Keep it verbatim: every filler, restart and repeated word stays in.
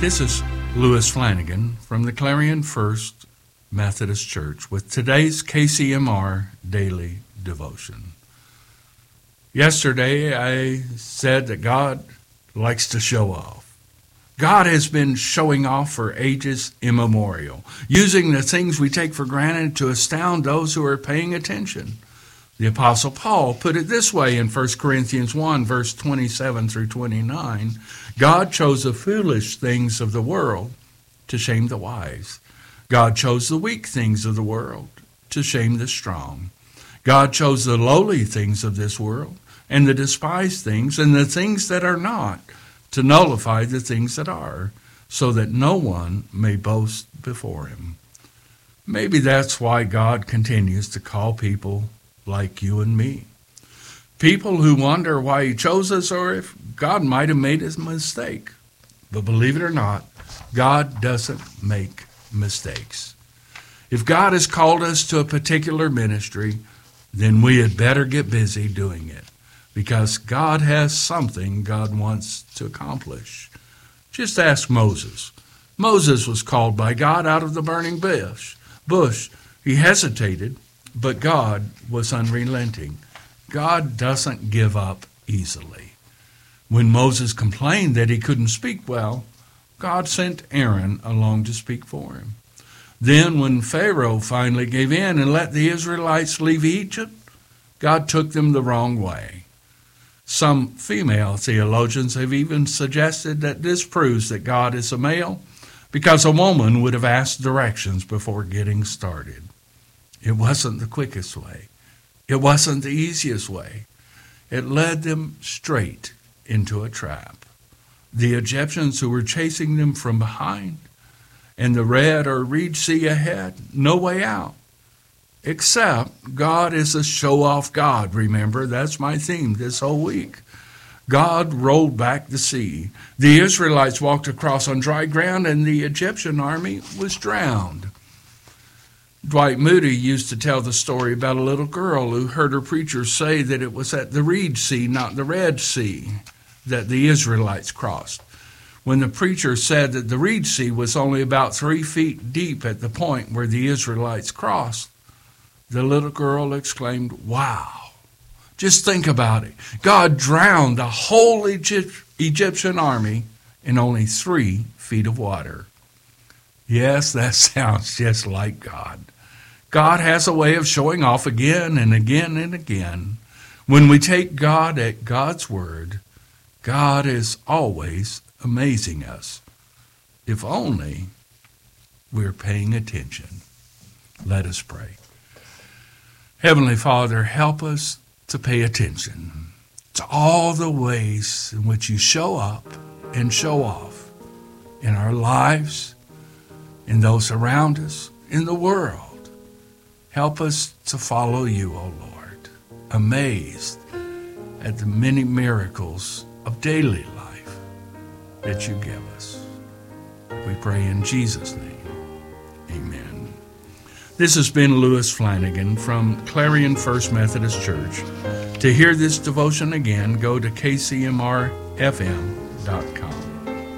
This is Lewis Flanagan from the Clarion First Methodist Church with today's K C M R Daily Devotion. Yesterday I said that God likes to show off. God has been showing off for ages immemorial, using the things we take for granted to astound those who are paying attention. The Apostle Paul put it this way in First Corinthians one, verse twenty-seven through twenty-nine. God chose the foolish things of the world to shame the wise. God chose the weak things of the world to shame the strong. God chose the lowly things of this world and the despised things and the things that are not to nullify the things that are, so that no one may boast before him. Maybe that's why God continues to call people like you and me. People who wonder why he chose us or if God might have made a mistake. But believe it or not, God doesn't make mistakes. If God has called us to a particular ministry, then we had better get busy doing it, because God has something God wants to accomplish. Just ask Moses. Moses was called by God out of the burning bush. Bush. He hesitated, but God was unrelenting. God doesn't give up easily. When Moses complained that he couldn't speak well, God sent Aaron along to speak for him. Then when Pharaoh finally gave in and let the Israelites leave Egypt, God took them the wrong way. Some female theologians have even suggested that this proves that God is a male, because a woman would have asked directions before getting started. It wasn't the quickest way. It wasn't the easiest way. It led them straight into a trap. The Egyptians who were chasing them from behind, and the Red or Reed Sea ahead, no way out. Except God is a show-off God, remember? That's my theme this whole week. God rolled back the sea. The Israelites walked across on dry ground, and the Egyptian army was drowned. Dwight Moody used to tell the story about a little girl who heard her preacher say that it was at the Reed Sea, not the Red Sea, that the Israelites crossed. When the preacher said that the Reed Sea was only about three feet deep at the point where the Israelites crossed, the little girl exclaimed, "Wow, just think about it. God drowned the whole Egypt, Egyptian army in only three feet of water." Yes, that sounds just like God. God has a way of showing off again and again and again. When we take God at God's word, God is always amazing us. If only we're paying attention. Let us pray. Heavenly Father, help us to pay attention to all the ways in which you show up and show off in our lives, in those around us, in the world. Help us to follow you, O Lord, amazed at the many miracles of daily life that you give us. We pray in Jesus' name. Amen. This has been Lewis Flanagan from Clarion First Methodist Church. To hear this devotion again, go to K C M R F M dot com.